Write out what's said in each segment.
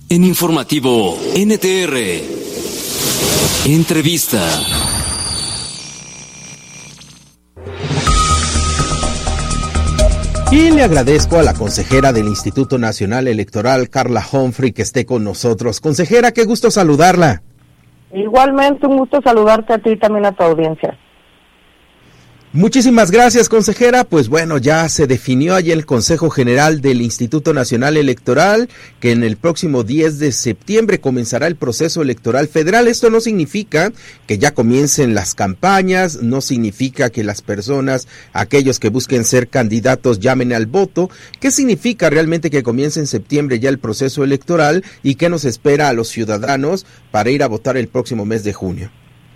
En Informativo NTR, entrevista. Y le agradezco a la consejera del Instituto Nacional Electoral, Carla Humphrey, que esté con nosotros. Consejera, qué gusto saludarla. Igualmente, un gusto saludarte a ti y también a tu audiencia. Muchísimas gracias, consejera. Pues bueno, ya se definió ayer el Consejo General del Instituto Nacional Electoral que en el próximo 10 de septiembre comenzará el proceso electoral federal. Esto no significa que ya comiencen las campañas, no significa que las personas, aquellos que busquen ser candidatos, llamen al voto. ¿Qué significa realmente que comience en septiembre ya el proceso electoral y qué nos espera a los ciudadanos para ir a votar el próximo mes de junio?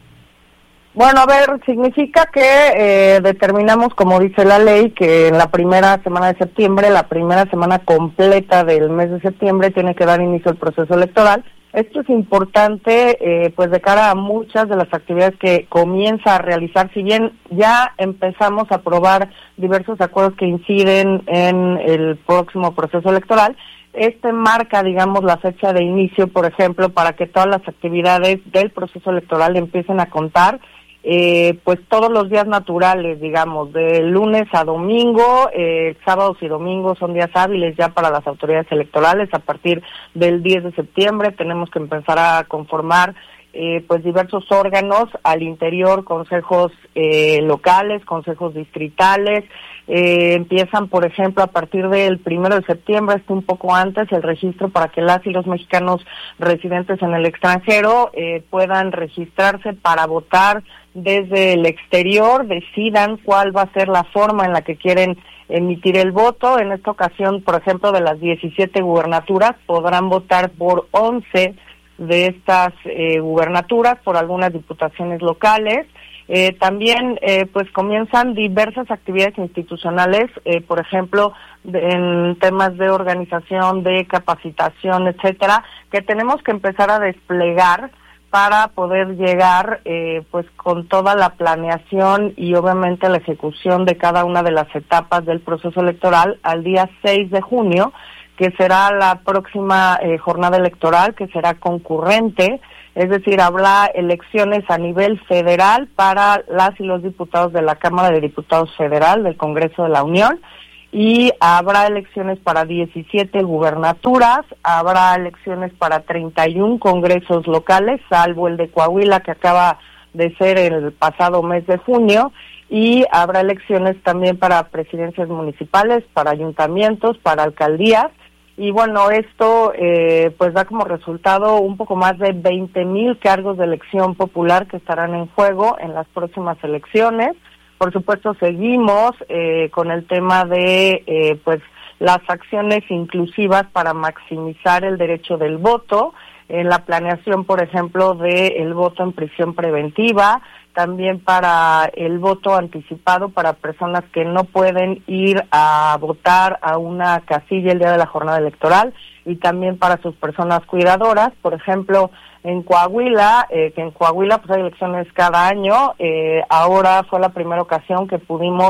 Bueno, a ver, significa que determinamos, como dice la ley, que en la primera semana de septiembre, la primera semana completa del mes de septiembre, tiene que dar inicio el proceso electoral. Esto es importante, pues de cara a muchas de las actividades que comienza a realizar, si bien ya empezamos a aprobar diversos acuerdos que inciden en el próximo proceso electoral. Este marca, digamos, la fecha de inicio, por ejemplo, para que todas las actividades del proceso electoral empiecen a contar. Pues todos los días naturales, digamos, de lunes a domingo, sábados y domingos son días hábiles ya para las autoridades electorales. A partir del 10 de septiembre tenemos que empezar a conformar pues diversos órganos al interior, consejos locales, consejos distritales. Empiezan, por ejemplo, a partir del 1 de septiembre, un poco antes, el registro para que las y los mexicanos residentes en el extranjero puedan registrarse para votar desde el exterior, decidan cuál va a ser la forma en la que quieren emitir el voto. En esta ocasión, por ejemplo, de las 17 gubernaturas, podrán votar por 11 de estas gubernaturas, por algunas diputaciones locales. También pues comienzan diversas actividades institucionales, por ejemplo, en temas de organización, de capacitación, etcétera, que tenemos que empezar a desplegar para poder llegar pues con toda la planeación y obviamente la ejecución de cada una de las etapas del proceso electoral al día 6 de junio, que será la próxima jornada electoral, que será concurrente, es decir, habrá elecciones a nivel federal para las y los diputados de la Cámara de Diputados Federal del Congreso de la Unión, y habrá elecciones para 17 gubernaturas, habrá elecciones para 31 congresos locales, salvo el de Coahuila, que acaba de ser el pasado mes de junio, y habrá elecciones también para presidencias municipales, para ayuntamientos, para alcaldías. Y bueno, esto pues da como resultado un poco más de 20,000 cargos de elección popular que estarán en juego en las próximas elecciones. Por supuesto, seguimos con el tema de pues las acciones inclusivas para maximizar el derecho del voto, en la planeación, por ejemplo, del voto en prisión preventiva, también para el voto anticipado para personas que no pueden ir a votar a una casilla el día de la jornada electoral, y también para sus personas cuidadoras. Por ejemplo, en Coahuila, que en Coahuila pues hay elecciones cada año, ahora fue la primera ocasión que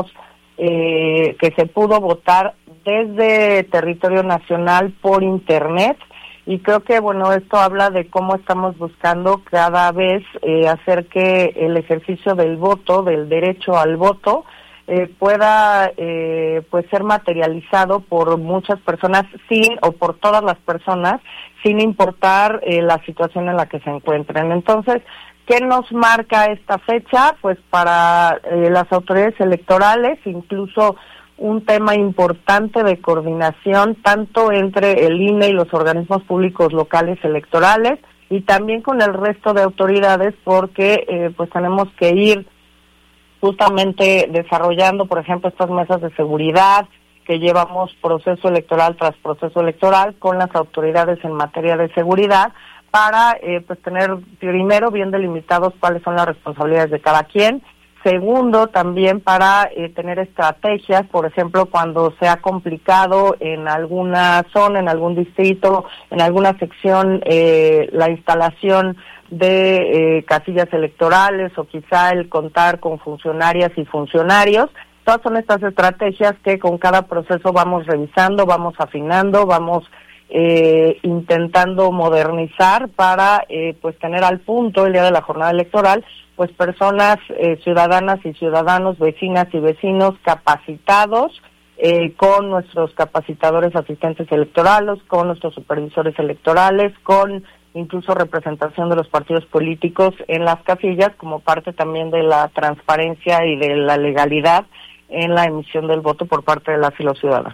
se pudo votar desde territorio nacional por internet. Y creo que, bueno, esto habla de cómo estamos buscando cada vez hacer que el ejercicio del voto, del derecho al voto, pueda pues ser materializado por muchas personas o por todas las personas, sin importar la situación en la que se encuentren. Entonces, ¿qué nos marca esta fecha? Pues para las autoridades electorales, incluso un tema importante de coordinación tanto entre el INE y los organismos públicos locales electorales, y también con el resto de autoridades, porque pues tenemos que ir justamente desarrollando, por ejemplo, estas mesas de seguridad que llevamos proceso electoral tras proceso electoral con las autoridades en materia de seguridad, para pues tener primero bien delimitados cuáles son las responsabilidades de cada quien. Segundo, también para tener estrategias, por ejemplo, cuando sea complicado en alguna zona, en algún distrito, en alguna sección, la instalación de casillas electorales, o quizá el contar con funcionarias y funcionarios. Todas son estas estrategias que con cada proceso vamos revisando, vamos afinando, vamos intentando modernizar para pues tener al punto el día de la jornada electoral pues personas, ciudadanas y ciudadanos, vecinas y vecinos capacitados, con nuestros capacitadores asistentes electorales, con nuestros supervisores electorales, con incluso representación de los partidos políticos en las casillas, como parte también de la transparencia y de la legalidad en la emisión del voto por parte de las y los ciudadanos.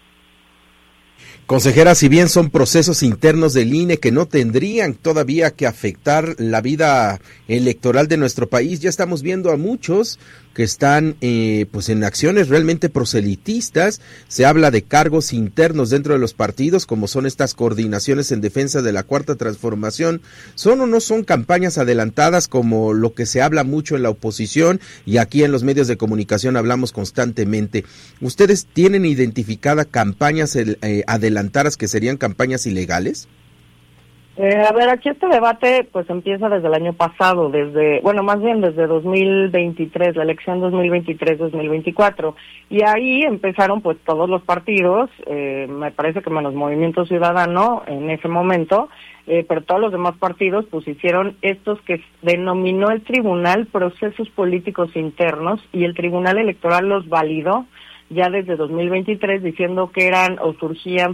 Consejera, si bien son procesos internos del INE que no tendrían todavía que afectar la vida electoral de nuestro país, ya estamos viendo a muchos que están pues en acciones realmente proselitistas. Se habla de cargos internos dentro de los partidos, como son estas coordinaciones en defensa de la Cuarta Transformación. ¿Son o no son campañas adelantadas como lo que se habla mucho en la oposición y aquí en los medios de comunicación hablamos constantemente? ¿Ustedes tienen identificada campañas adelantadas que serían campañas ilegales? A ver, aquí este debate pues empieza desde el año pasado, desde 2023, la elección 2023-2024, y ahí empezaron pues todos los partidos, me parece que menos Movimiento Ciudadano en ese momento, pero todos los demás partidos pues hicieron estos que denominó el tribunal procesos políticos internos, y el Tribunal Electoral los validó ya desde 2023, diciendo que eran o surgían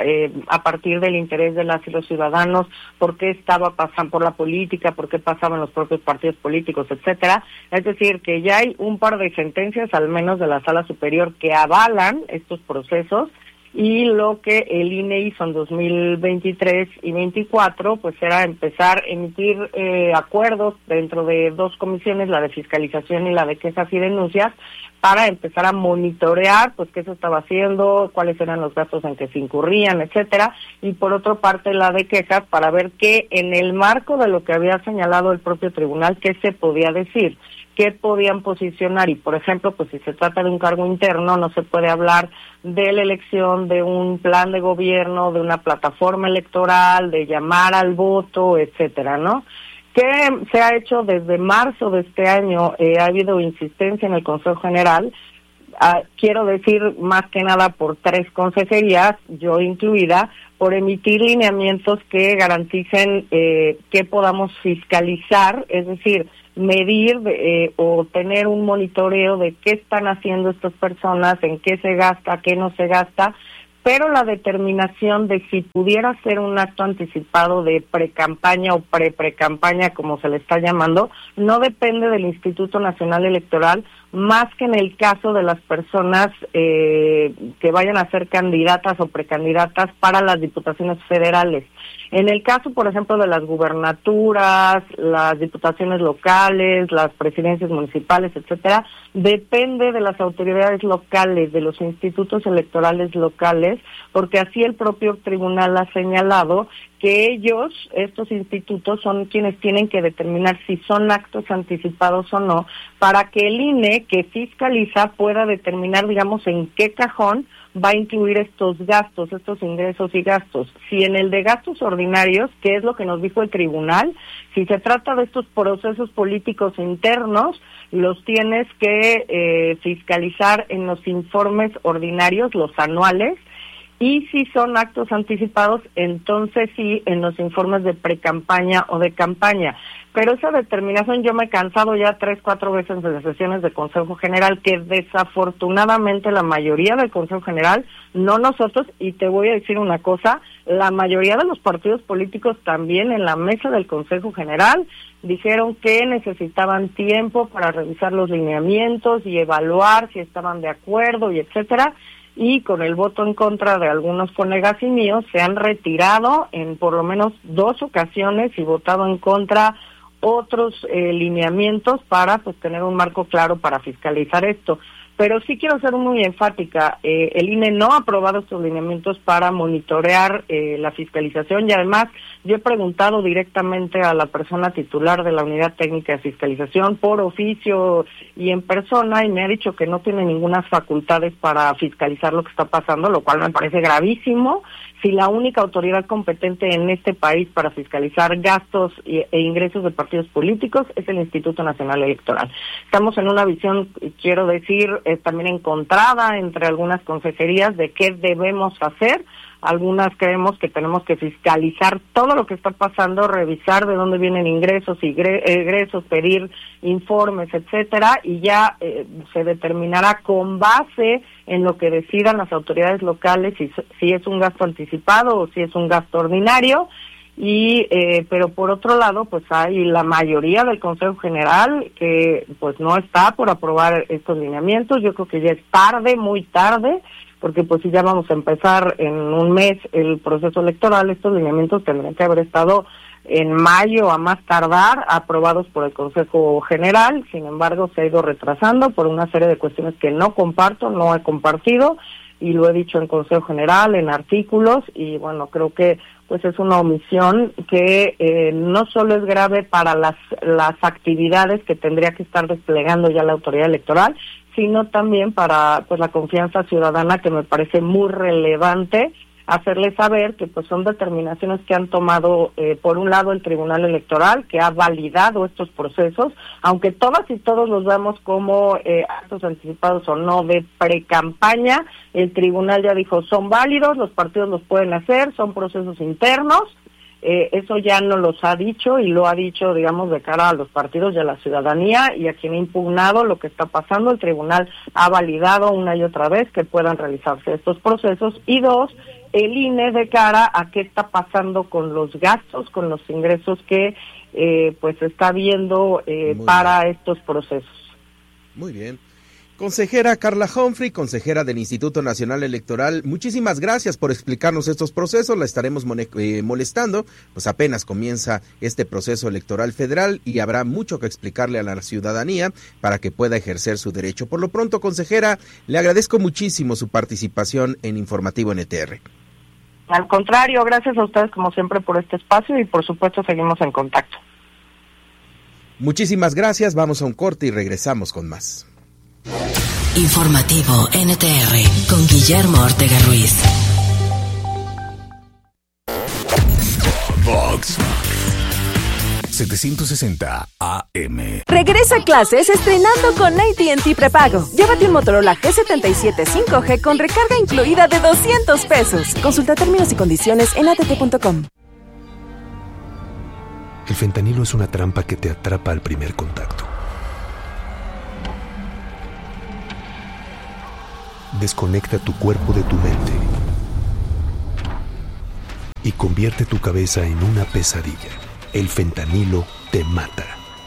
a partir del interés de las y los ciudadanos, por qué estaba pasando por la política, por qué pasaban los propios partidos políticos, etcétera. Es decir, que ya hay un par de sentencias, al menos de la Sala Superior, que avalan estos procesos, y lo que el INE hizo en 2023 y 24, pues era empezar a emitir acuerdos dentro de dos comisiones, la de fiscalización y la de quejas y denuncias, para empezar a monitorear pues qué se estaba haciendo, cuáles eran los gastos en que se incurrían, etcétera, y por otra parte la de quejas para ver qué en el marco de lo que había señalado el propio tribunal, qué se podía decir, qué podían posicionar. Y por ejemplo, pues si se trata de un cargo interno, no se puede hablar de la elección, de un plan de gobierno, de una plataforma electoral, de llamar al voto, etcétera, ¿no? ¿Qué se ha hecho desde marzo de este año? Ha habido insistencia en el Consejo General, quiero decir más que nada por 3 consejerías, yo incluida, por emitir lineamientos que garanticen que podamos fiscalizar, es decir, medir o tener un monitoreo de qué están haciendo estas personas, en qué se gasta, qué no se gasta, pero la determinación de si pudiera ser un acto anticipado de precampaña o pre-precampaña, como se le está llamando, no depende del Instituto Nacional Electoral, más que en el caso de las personas que vayan a ser candidatas o precandidatas para las diputaciones federales. En el caso, por ejemplo, de las gubernaturas, las diputaciones locales, las presidencias municipales, etcétera, depende de las autoridades locales, de los institutos electorales locales, porque así el propio tribunal ha señalado que ellos, estos institutos, son quienes tienen que determinar si son actos anticipados o no, para que el INE, que fiscaliza, pueda determinar, digamos, en qué cajón va a incluir estos gastos, estos ingresos y gastos. Si en el de gastos ordinarios, que es lo que nos dijo el tribunal, si se trata de estos procesos políticos internos, los tienes que fiscalizar en los informes ordinarios, los anuales, y si son actos anticipados, entonces sí, en los informes de precampaña o de campaña. Pero esa determinación yo me he cansado ya 3-4 veces de las sesiones de Consejo General, que desafortunadamente la mayoría del Consejo General, no nosotros, y te voy a decir una cosa, la mayoría de los partidos políticos también en la mesa del Consejo General dijeron que necesitaban tiempo para revisar los lineamientos y evaluar si estaban de acuerdo y etcétera. Y con el voto en contra de algunos colegas y míos se han retirado en por lo menos 2 ocasiones y votado en contra otros lineamientos para pues tener un marco claro para fiscalizar esto. Pero sí quiero ser muy enfática, el INE no ha aprobado estos lineamientos para monitorear la fiscalización, y además yo he preguntado directamente a la persona titular de la Unidad Técnica de Fiscalización por oficio y en persona, y me ha dicho que no tiene ninguna facultades para fiscalizar lo que está pasando, lo cual me parece gravísimo. Si la única autoridad competente en este país para fiscalizar gastos e ingresos de partidos políticos es el Instituto Nacional Electoral. Estamos en una visión, quiero decir, también encontrada entre algunas consejerías de qué debemos hacer algunas creemos que tenemos que fiscalizar todo lo que está pasando, revisar de dónde vienen ingresos y egresos, pedir informes, etcétera, y ya se determinará con base en lo que decidan las autoridades locales si es un gasto anticipado o si es un gasto ordinario. Y pero por otro lado, pues hay la mayoría del Consejo General que pues no está por aprobar estos lineamientos. Yo creo que ya es tarde, muy tarde, porque pues si ya vamos a empezar en un mes el proceso electoral, estos lineamientos tendrían que haber estado en mayo a más tardar, aprobados por el Consejo General. Sin embargo, se ha ido retrasando por una serie de cuestiones que no comparto, no he compartido, y lo he dicho en Consejo General, en artículos, y bueno, creo que pues es una omisión que no solo es grave para las actividades que tendría que estar desplegando ya la autoridad electoral, sino también para pues la confianza ciudadana, que me parece muy relevante hacerles saber que pues son determinaciones que han tomado por un lado el Tribunal Electoral, que ha validado estos procesos, aunque todas y todos los vemos como actos anticipados o no de precampaña. El Tribunal ya dijo son válidos, los partidos los pueden hacer, son procesos internos. Eso ya no los ha dicho, y lo ha dicho, digamos, de cara a los partidos y a la ciudadanía, y a quien ha impugnado lo que está pasando. El tribunal ha validado una y otra vez que puedan realizarse estos procesos. Y dos, el INE de cara a qué está pasando con los gastos, con los ingresos que pues está viendo para estos procesos. Muy bien. Consejera Carla Humphrey, consejera del Instituto Nacional Electoral, muchísimas gracias por explicarnos estos procesos. La estaremos molestando, pues apenas comienza este proceso electoral federal y habrá mucho que explicarle a la ciudadanía para que pueda ejercer su derecho. Por lo pronto, consejera, le agradezco muchísimo su participación en Informativo NTR. Al contrario, gracias a ustedes como siempre por este espacio, y por supuesto seguimos en contacto. Muchísimas gracias, vamos a un corte y regresamos con más. Informativo NTR con Guillermo Ortega Ruiz. Vox 760 AM. Regresa a clases estrenando con AT&T Prepago. Llévate un Motorola G77 5G con recarga incluida de $200. Consulta términos y condiciones en att.com. El fentanilo es una trampa que te atrapa al primer contacto. Desconecta tu cuerpo de tu mente y convierte tu cabeza en una pesadilla. El fentanilo te mata.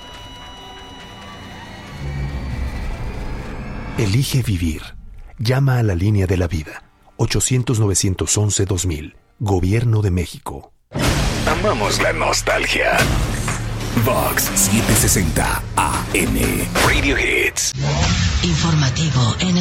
Elige vivir. Llama a la línea de la vida. 800-911-2000. Gobierno de México. Amamos la nostalgia. Vox 760 AM. Radio Hits. Informativo NTR.